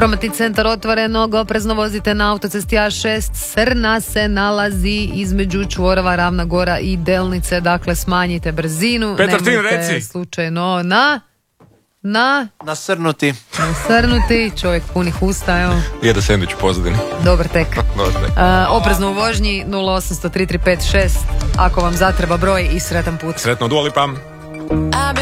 Prometni centar otvorenog, oprezno vozite na autocesti A6, Srna se nalazi između čvorova Ravna Gora i Delnice, dakle smanjite brzinu. Petar, ti nemojte reci. slučajno Nasrnuti. nasrnuti, čovjek punih usta, evo. Jede sendvič u pozadini. Dobar tek. Dobar tek. Oprezno u vožnji 0800 3356 ako vam zatreba broj i sretan put. Sretno, Dua Lipa.